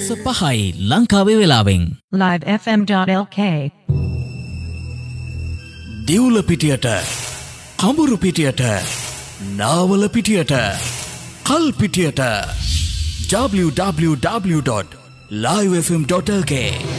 හවස 5යි ලංකාවේ වෙලාවෙන්. livefm.lk දිවුල පිටියට, කඹුරු පිටියට, නාවල පිටියට, කල් පිටියට www.livefm.lk